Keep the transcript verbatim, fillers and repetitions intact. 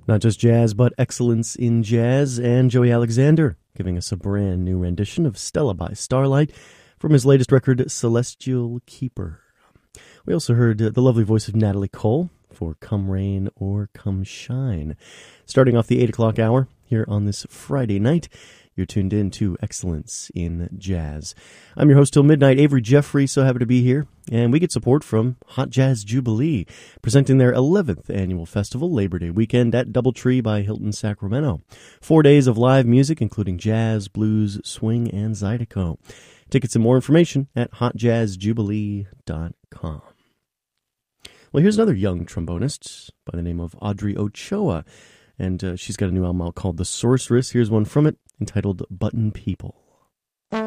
Not just jazz, but excellence in jazz, and Joey Alexander giving us a brand new rendition of Stella by Starlight from his latest record, Celestial Keeper. We also heard the lovely voice of Natalie Cole for Come Rain or Come Shine. Starting off the eight o'clock hour here on this Friday night, you're tuned in to Excellence in Jazz. I'm your host till midnight, Avery Jeffrey, so happy to be here. And we get support from Hot Jazz Jubilee, presenting their eleventh annual festival, Labor Day weekend at Doubletree by Hilton Sacramento. Four days of live music, including jazz, blues, swing, and zydeco. Tickets and more information at hot jazz jubilee dot com. Well, here's another young trombonist by the name of Audrey Ochoa, and uh, she's got a new album out called The Sorceress. Here's one from it, entitled Button People.